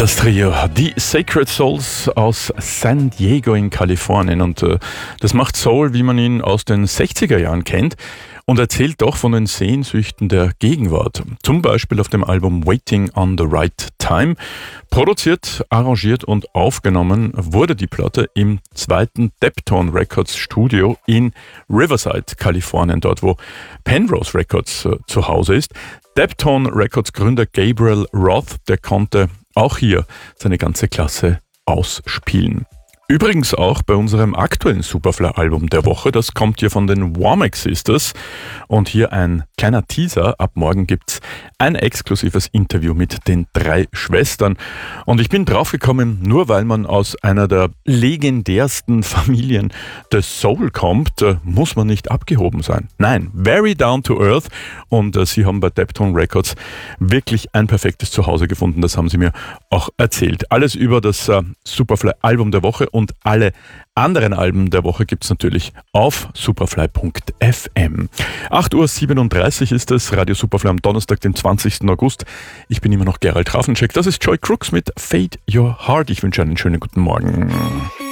Das Trio, die Sacred Souls aus San Diego in Kalifornien. Und das macht Soul, wie man ihn aus den 60er Jahren kennt, und erzählt doch von den Sehnsüchten der Gegenwart. Zum Beispiel auf dem Album Waiting on the Right Time. Produziert, arrangiert und aufgenommen wurde die Platte im zweiten Deptone Records Studio in Riverside, Kalifornien, dort wo Penrose Records zu Hause ist. Deptone Records Gründer Gabriel Roth, der konnte auch hier seine ganze Klasse ausspielen. Übrigens auch bei unserem aktuellen Superfly-Album der Woche, das kommt hier von den Womack Sisters. Und hier ein kleiner Teaser, ab morgen gibt's ein exklusives Interview mit den 3 Schwestern. Und ich bin draufgekommen, nur weil man aus einer der legendärsten Familien des Soul kommt, muss man nicht abgehoben sein. Nein, very down to earth. Und sie haben bei Deptone Records wirklich ein perfektes Zuhause gefunden, das haben sie mir auch erzählt. Alles über das Superfly-Album der Woche und alle anderen Alben der Woche gibt's natürlich auf superfly.fm. 8:37 Uhr ist es, Radio Superfly am Donnerstag, den 20. August. Ich bin immer noch Gerald Rafenschek. Das ist Joy Crooks mit Fade Your Heart. Ich wünsche einen schönen guten Morgen.